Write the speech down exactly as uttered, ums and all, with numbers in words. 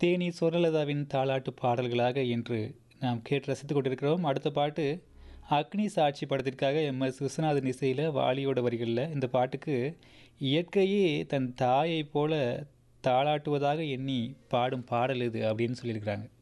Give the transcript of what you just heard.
தேனி சுவர்ணலதாவின் தாலாட்டு பாடல்களாக இன்று நாம் கேட்டு ரசித்துக் கொண்டிருக்கிறோம். அடுத்த பாட்டு அக்னி சாட்சி படத்திற்காக எம் எஸ் விஸ்வநாதன் இசையில் வாலியோட வரிகளில் இந்த பாட்டுக்கு இயற்கையே தன் தாயைப் போல தாளாட்டுவதாக எண்ணி பாடும் பாடல் இது அப்படின்னு சொல்லியிருக்கிறாங்க.